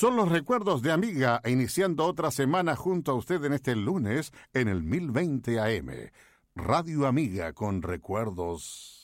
Son los recuerdos de Amiga, iniciando otra semana junto a usted en este lunes en el 1020 AM. Radio Amiga con recuerdos